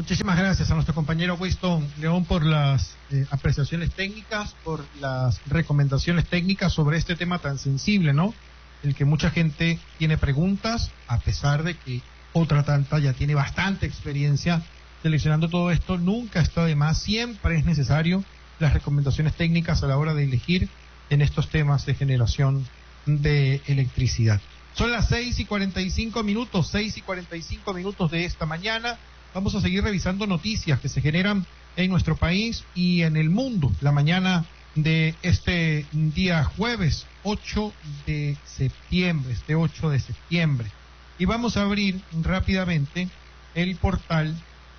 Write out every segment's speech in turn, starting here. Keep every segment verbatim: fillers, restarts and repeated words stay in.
Muchísimas gracias a nuestro compañero Winston León por las eh, apreciaciones técnicas, por las recomendaciones técnicas sobre este tema tan sensible, ¿no? El que mucha gente tiene preguntas, a pesar de que otra tanta ya tiene bastante experiencia seleccionando todo esto. Nunca está de más, siempre es necesario las recomendaciones técnicas a la hora de elegir en estos temas de generación de electricidad. Son las seis y cuarenta y cinco minutos, seis y cuarenta y cinco minutos de esta mañana. Vamos a seguir revisando noticias que se generan en nuestro país y en el mundo la mañana de este día jueves ocho de septiembre, este ocho de septiembre. Y vamos a abrir rápidamente el portal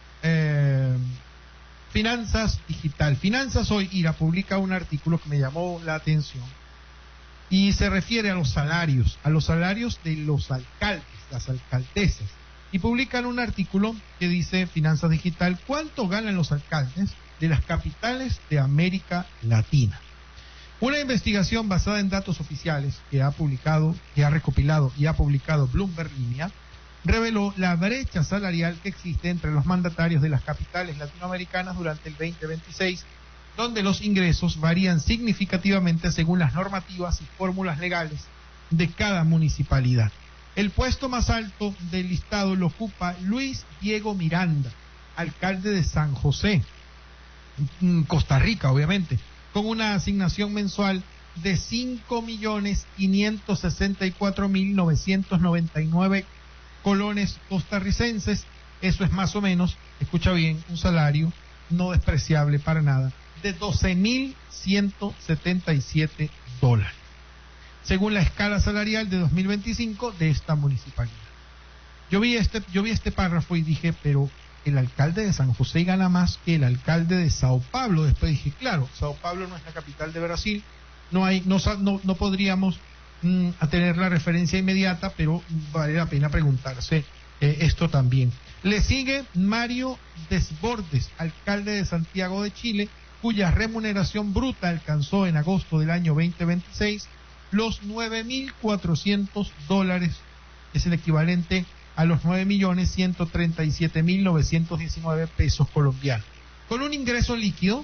eh, Finanzas Digital. Finanzas Hoy, Ira, publica un artículo que me llamó la atención y se refiere a los salarios, a los salarios de los alcaldes, las alcaldesas. Y publican un artículo que dice, Finanzas Digital, ¿cuánto ganan los alcaldes de las capitales de América Latina? Una investigación basada en datos oficiales que ha publicado, que ha recopilado y ha publicado Bloomberg Línea, reveló la brecha salarial que existe entre los mandatarios de las capitales latinoamericanas durante el veinte veintiséis, donde los ingresos varían significativamente según las normativas y fórmulas legales de cada municipalidad. El puesto más alto del listado lo ocupa Luis Diego Miranda, alcalde de San José, Costa Rica, obviamente, con una asignación mensual de cinco millones quinientos sesenta y cuatro mil novecientos noventa y nueve colones costarricenses. Eso es más o menos, escucha bien, un salario no despreciable para nada, de doce mil ciento setenta y siete dólares. Según la escala salarial de dos mil veinticinco de esta municipalidad. Yo vi este, yo vi este párrafo y dije, pero el alcalde de San José gana más que el alcalde de Sao Paulo. Después dije, claro, Sao Paulo no es la capital de Brasil, no hay, no, no, no podríamos mm, a tener la referencia inmediata, pero vale la pena preguntarse eh, esto también. Le sigue Mario Desbordes, alcalde de Santiago de Chile, cuya remuneración bruta alcanzó en agosto del año veinte veintiséis los nueve mil cuatrocientos dólares, es el equivalente a los nueve millones ciento treinta y siete mil novecientos diecinueve pesos colombianos, con un ingreso líquido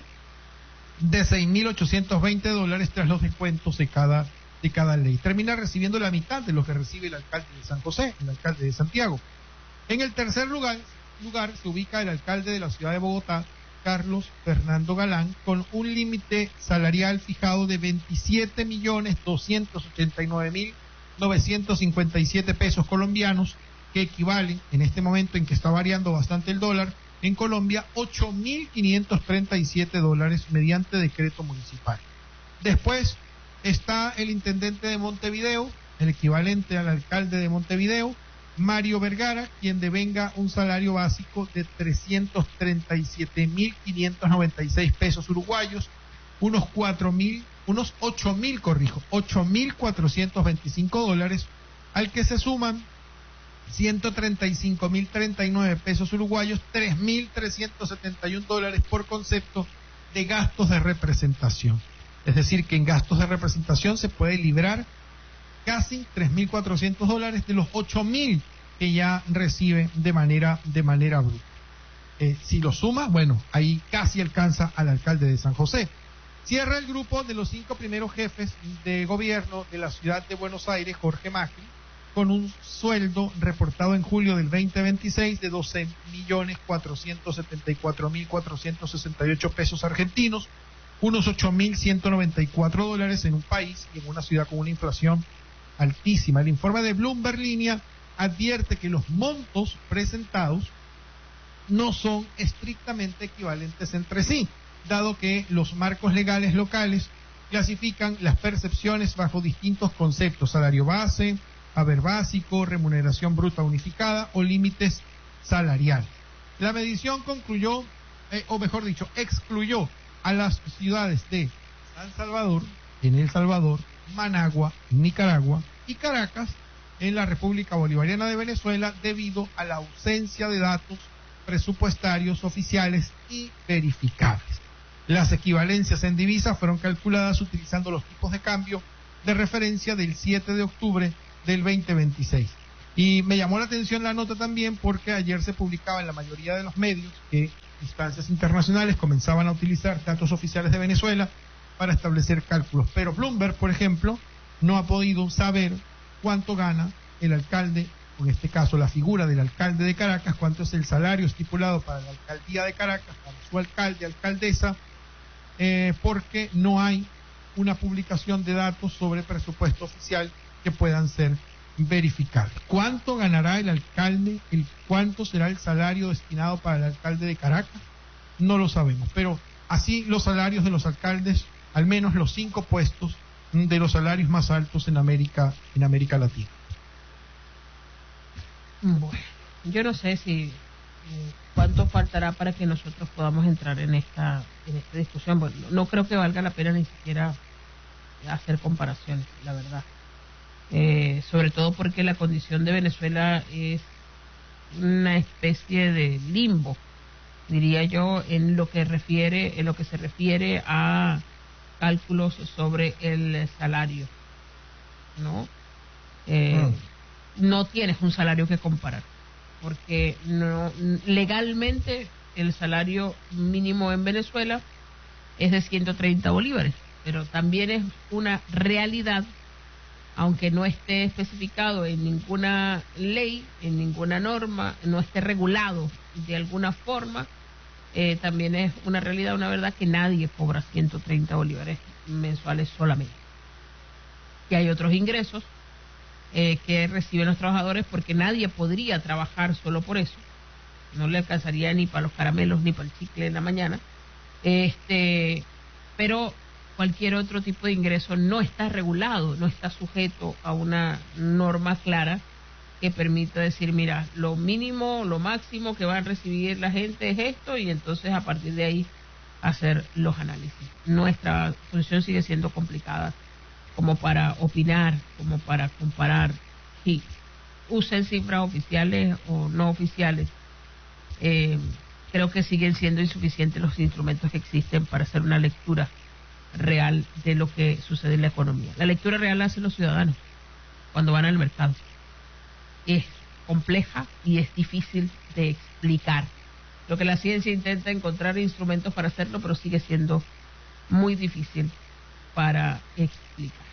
de seis mil ochocientos veinte dólares tras los descuentos de cada, de cada ley. Termina recibiendo la mitad de lo que recibe el alcalde de San José, el alcalde de Santiago. En el tercer lugar, lugar se ubica el alcalde de la ciudad de Bogotá, Carlos Fernando Galán, con un límite salarial fijado de veintisiete millones doscientos ochenta y nueve mil novecientos cincuenta y siete pesos colombianos, que equivalen, en este momento en que está variando bastante el dólar, en Colombia, ocho mil quinientos treinta y siete dólares mediante decreto municipal. Después está el intendente de Montevideo, el equivalente al alcalde de Montevideo, Mario Vergara, quien devenga un salario básico de trescientos treinta y siete mil quinientos noventa y seis pesos uruguayos, unos cuatro mil, unos ocho mil, corrijo, ocho mil cuatrocientos veinticinco dólares, al que se suman ciento treinta y cinco mil treinta y nueve pesos uruguayos, tres mil trescientos setenta y un dólares por concepto de gastos de representación. Es decir, que en gastos de representación se puede librar casi tres mil cuatrocientos dólares de los ocho mil que ya recibe de manera, de manera bruta. Eh, si lo suma, bueno, ahí casi alcanza al alcalde de San José. Cierra el grupo de los cinco primeros jefes de gobierno de la ciudad de Buenos Aires, Jorge Macri, con un sueldo reportado en julio del veinte veintiséis de doce millones cuatrocientos setenta y cuatro mil cuatrocientos sesenta y ocho pesos argentinos, unos ocho mil ciento noventa y cuatro dólares en un país y en una ciudad con una inflación altísima. El informe de Bloomberg Línea advierte que los montos presentados no son estrictamente equivalentes entre sí, dado que los marcos legales locales clasifican las percepciones bajo distintos conceptos: salario base, haber básico, remuneración bruta unificada o límites salariales. La medición concluyó, eh, o mejor dicho, excluyó a las ciudades de San Salvador, en El Salvador, Managua, en Nicaragua, y Caracas, en la República Bolivariana de Venezuela, debido a la ausencia de datos presupuestarios oficiales y verificables. Las equivalencias en divisas fueron calculadas utilizando los tipos de cambio de referencia del siete de octubre del veinte veintiséis. Y me llamó la atención la nota también porque ayer se publicaba en la mayoría de los medios que instancias internacionales comenzaban a utilizar datos oficiales de Venezuela para establecer cálculos. Pero Bloomberg, por ejemplo, no ha podido saber cuánto gana el alcalde, o en este caso la figura del alcalde de Caracas, cuánto es el salario estipulado para la alcaldía de Caracas, para su alcalde, alcaldesa, eh, porque no hay una publicación de datos sobre presupuesto oficial que puedan ser verificables. ¿Cuánto ganará el alcalde? El ¿Cuánto será el salario destinado para el alcalde de Caracas? No lo sabemos, pero así los salarios de los alcaldes, al menos los cinco puestos de los salarios más altos en América, en América Latina. Bueno, yo no sé si eh, cuánto faltará para que nosotros podamos entrar en esta en esta discusión. Bueno, no creo que valga la pena ni siquiera hacer comparaciones, la verdad. Eh, sobre todo porque la condición de Venezuela es una especie de limbo, diría yo, en lo que refiere, en lo que se refiere a cálculos sobre el salario, ¿no? Eh, mm. No tienes un salario que comparar, porque no legalmente el salario mínimo en Venezuela es de ciento treinta bolívares, pero también es una realidad, aunque no esté especificado en ninguna ley, en ninguna norma, no esté regulado de alguna forma, eh, también es una realidad, una verdad, que nadie cobra ciento treinta bolívares mensuales solamente. Que hay otros ingresos eh, que reciben los trabajadores, porque nadie podría trabajar solo por eso. No le alcanzaría ni para los caramelos ni para el chicle en la mañana. Este, pero cualquier otro tipo de ingreso no está regulado, no está sujeto a una norma clara que permita decir, mira, lo mínimo, lo máximo que va a recibir la gente es esto, y entonces a partir de ahí hacer los análisis. Nuestra posición sigue siendo complicada como para opinar, como para comparar. Sí, usen cifras oficiales o no oficiales. Eh, creo que siguen siendo insuficientes los instrumentos que existen para hacer una lectura real de lo que sucede en la economía. La lectura real la hacen los ciudadanos cuando van al mercado. Es compleja y es difícil de explicar. Lo que la ciencia intenta encontrar instrumentos para hacerlo, pero sigue siendo muy difícil para explicar.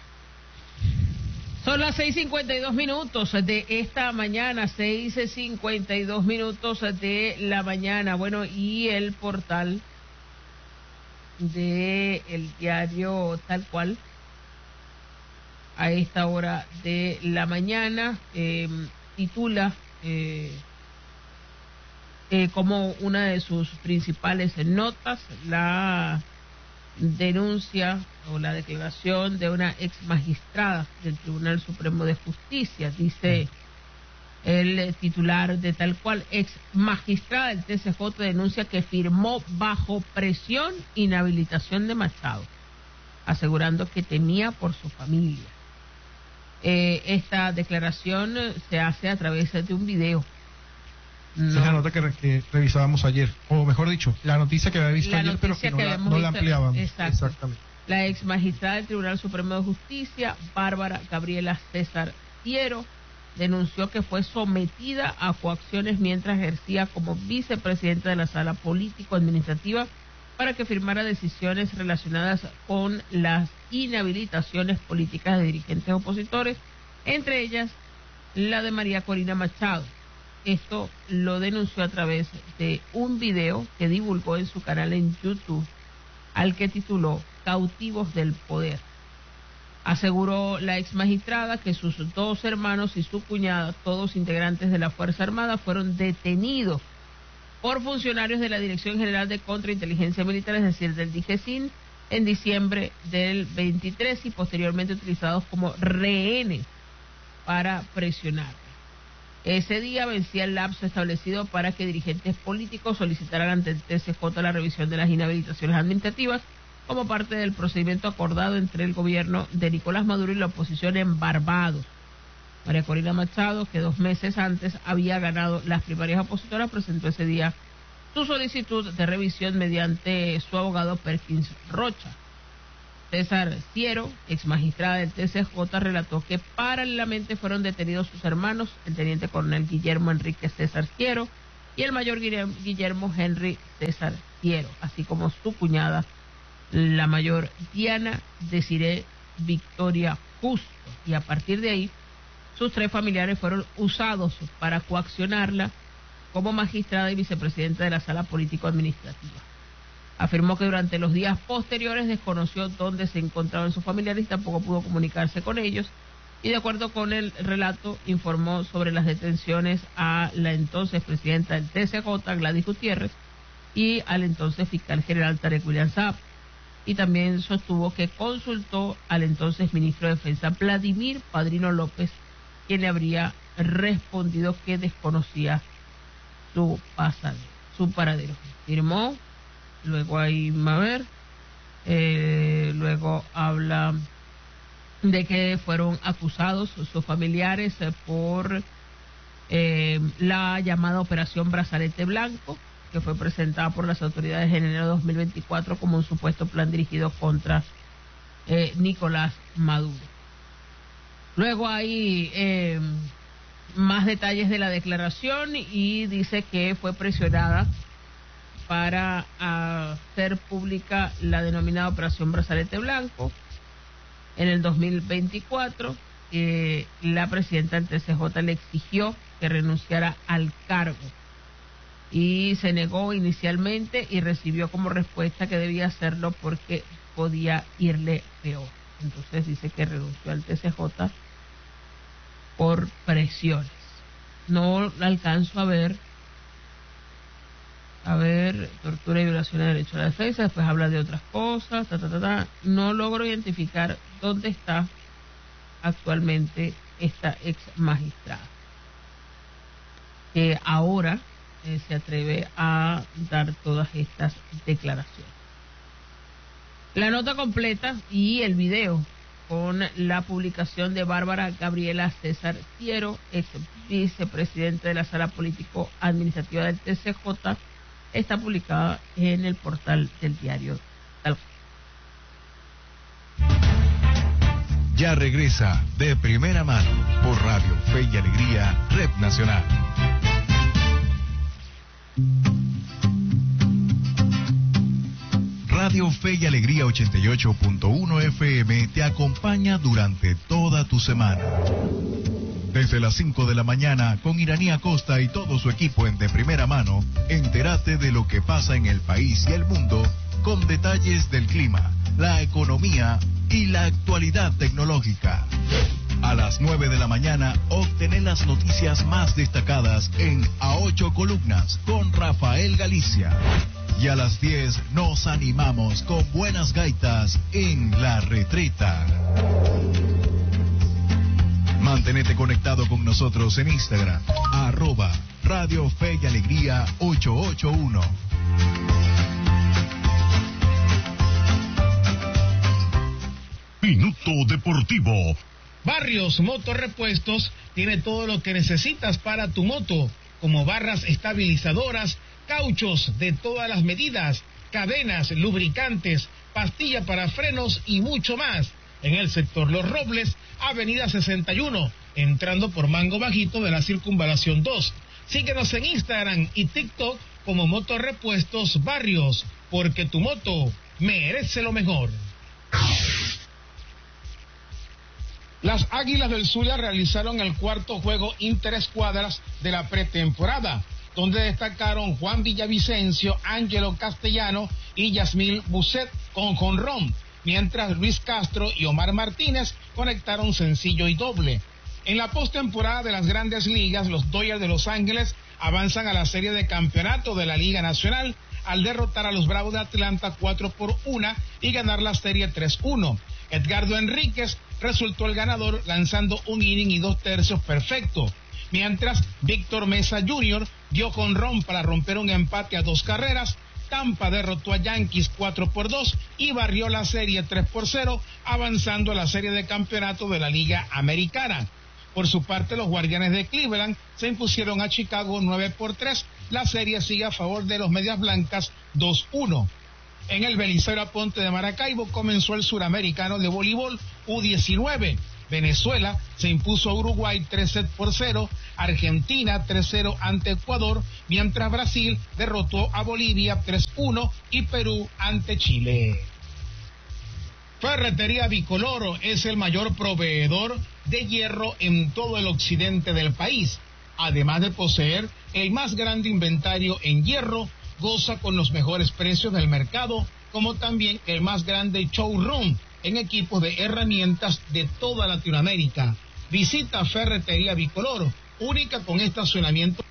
Son las seis cincuenta y dos minutos de esta mañana, seis cincuenta y dos minutos de la mañana. Bueno, y el portal de el diario Tal Cual a esta hora de la mañana eh, titula eh, eh, como una de sus principales notas la denuncia o la declaración de una ex magistrada del Tribunal Supremo de Justicia. Dice el titular de Tal Cual: ex magistrada del T C J denuncia que firmó bajo presión inhabilitación de Machado, asegurando que temía por su familia. Eh, esta declaración se hace a través de un video. No. Esa es la nota que, re, que revisábamos ayer, o mejor dicho, la noticia que había visto la ayer, pero que, no, que la, no la ampliábamos. Exacto. Exactamente. La ex magistrada del Tribunal Supremo de Justicia, Bárbara Gabriela César Piero, denunció que fue sometida a coacciones mientras ejercía como vicepresidenta de la Sala Político-Administrativa para que firmara decisiones relacionadas con las inhabilitaciones políticas de dirigentes opositores, entre ellas la de María Corina Machado. Esto lo denunció a través de un video que divulgó en su canal en YouTube, al que tituló Cautivos del Poder. Aseguró la ex magistrada que sus dos hermanos y su cuñada, todos integrantes de la Fuerza Armada, fueron detenidos por funcionarios de la Dirección General de Contrainteligencia Militar, es decir, del DIGESIN, en diciembre del veintitrés, y posteriormente utilizados como rehenes para presionar. Ese día vencía el lapso establecido para que dirigentes políticos solicitaran ante el T C J la revisión de las inhabilitaciones administrativas como parte del procedimiento acordado entre el gobierno de Nicolás Maduro y la oposición en Barbados. María Corina Machado, que dos meses antes había ganado las primarias opositoras, presentó ese día su solicitud de revisión mediante su abogado Perkins Rocha. César Ciero, ex magistrada del T C J, relató que paralelamente fueron detenidos sus hermanos, el teniente coronel Guillermo Enrique César Ciero y el mayor Guillermo Henry César Ciero, así como su cuñada, la mayor Diana Desiree Victoria Justo. Y a partir de ahí, sus tres familiares fueron usados para coaccionarla como magistrada y vicepresidenta de la Sala Político-Administrativa. Afirmó que durante los días posteriores desconoció dónde se encontraban sus familiares y tampoco pudo comunicarse con ellos. Y de acuerdo con el relato, informó sobre las detenciones a la entonces presidenta del T C J, Gladys Gutiérrez, y al entonces fiscal general Tarek William Saab. Y también sostuvo que consultó al entonces ministro de Defensa, Vladimir Padrino López, quien le habría respondido que desconocía su pasado, su paradero. Firmó. Luego ahí, a ver, eh, luego habla de que fueron acusados sus familiares eh, por eh, la llamada Operación Brazalete Blanco, que fue presentada por las autoridades en enero de dos mil veinticuatro como un supuesto plan dirigido contra eh, Nicolás Maduro. Luego hay eh, más detalles de la declaración y dice que fue presionada para hacer pública la denominada Operación Brazalete Blanco. En el dos mil veinticuatro, eh, la presidenta del T C J le exigió que renunciara al cargo y se negó inicialmente y recibió como respuesta que debía hacerlo porque podía irle peor. Entonces dice que renunció al T C J por presiones. No alcanzo a ver A ver, tortura y violación de derecho a la defensa, después habla de otras cosas, ta, ta, ta, ta. No logro identificar dónde está actualmente esta ex magistrada, que ahora eh, se atreve a dar todas estas declaraciones. La nota completa y el video con la publicación de Bárbara Gabriela César Ciero, ex vicepresidente de la Sala Político-Administrativa del T C J, está publicada en el portal del diario Tal. Ya regresa De Primera Mano por Radio Fe y Alegría, Red Nacional. Radio Fe y Alegría ochenta y ocho punto uno F M te acompaña durante toda tu semana. Desde las cinco de la mañana, con Iraní Acosta y todo su equipo en De Primera Mano, entérate de lo que pasa en el país y el mundo, con detalles del clima, la economía y la actualidad tecnológica. A las nueve de la mañana, obtener las noticias más destacadas en A Ocho Columnas, con Rafael Galicia. Y a las diez nos animamos con buenas gaitas en La Retreta. Mantenete conectado con nosotros en Instagram, arroba Radio Fe y Alegría ocho ocho uno. Minuto Deportivo. Barrios Motorrepuestos tiene todo lo que necesitas para tu moto, como barras estabilizadoras, cauchos de todas las medidas, cadenas, lubricantes, pastilla para frenos y mucho más. En el sector Los Robles, Avenida sesenta y uno, entrando por Mango Bajito de la Circunvalación dos. Síguenos en Instagram y TikTok como Motorrepuestos Barrios, porque tu moto merece lo mejor. Las Águilas del Zulia realizaron el cuarto juego interescuadras de la pretemporada, donde destacaron Juan Villavicencio, Ángelo Castellano y Yasmil Buset con jonrón, mientras Luis Castro y Omar Martínez conectaron sencillo y doble. En la postemporada de las Grandes Ligas, los Dodgers de Los Ángeles avanzan a la serie de campeonato de la Liga Nacional al derrotar a los Bravos de Atlanta cuatro por uno y ganar la serie tres uno. Edgardo Enríquez resultó el ganador lanzando un inning y dos tercios perfecto, mientras Víctor Mesa junior dio jonrón para romper un empate a dos carreras. Tampa derrotó a Yankees cuatro por dos y barrió la serie tres por cero, avanzando a la serie de campeonato de la Liga Americana. Por su parte, los Guardianes de Cleveland se impusieron a Chicago nueve por tres. La serie sigue a favor de los Medias Blancas dos uno. En el Belisario Aponte de Maracaibo comenzó el Suramericano de Voleibol U diecinueve. Venezuela se impuso a Uruguay tres sets por cero, Argentina tres cero ante Ecuador, mientras Brasil derrotó a Bolivia tres uno y Perú ante Chile. Ferretería Bicolor es el mayor proveedor de hierro en todo el occidente del país. Además de poseer el más grande inventario en hierro, goza con los mejores precios del mercado, como también el más grande showroom en equipos de herramientas de toda Latinoamérica. Visita Ferretería Bicolor, única con estacionamiento,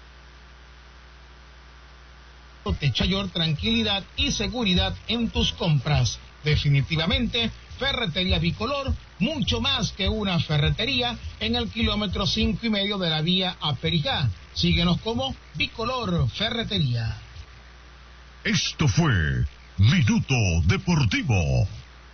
mayor tranquilidad y seguridad en tus compras. Definitivamente, Ferretería Bicolor, mucho más que una ferretería, en el kilómetro cinco y medio de la vía a Perijá. Síguenos como Bicolor Ferretería. Esto fue Minuto Deportivo.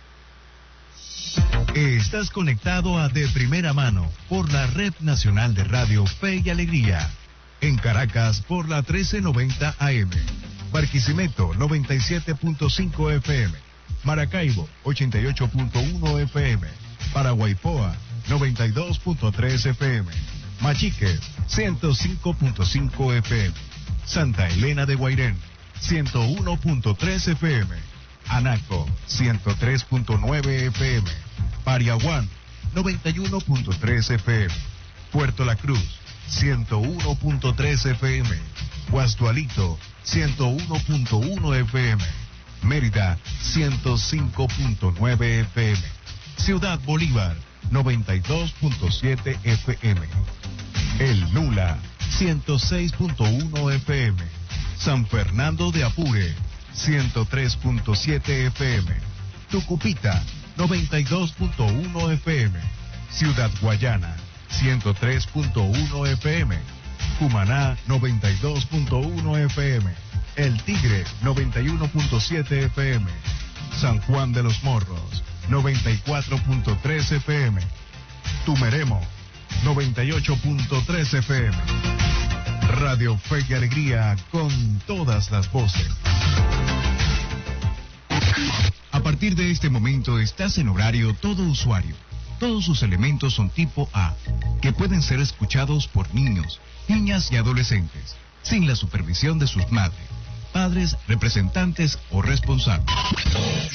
Estás conectado a De Primera Mano por la Red Nacional de Radio Fe y Alegría. En Caracas por la trece noventa A M. Barquisimeto noventa y siete punto cinco F M. Maracaibo ochenta y ocho punto uno F M. Paraguaypoa noventa y dos punto tres F M. Machiques ciento cinco punto cinco F M. Santa Elena de Guairén ciento uno punto tres F M. Anaco ciento tres punto nueve F M. Pariaguán noventa y uno punto tres F M. Puerto La Cruz ciento uno punto tres F M. Guasdualito ciento uno punto uno F M. Mérida ciento cinco punto nueve F M. Ciudad Bolívar noventa y dos punto siete F M. El Nula ciento seis punto uno F M. San Fernando de Apure ciento tres punto siete F M. Tucupita noventa y dos punto uno F M. Ciudad Guayana ciento tres punto uno F M. Cumaná noventa y dos punto uno F M. El Tigre noventa y uno punto siete F M. San Juan de los Morros noventa y cuatro punto tres F M. Tumeremo noventa y ocho punto tres F M. Radio Fe y Alegría con todas las voces. A partir de este momento estás en horario todo usuario. Todos sus elementos son tipo A, que pueden ser escuchados por niños, niñas y adolescentes, sin la supervisión de sus madres, padres, representantes o responsables.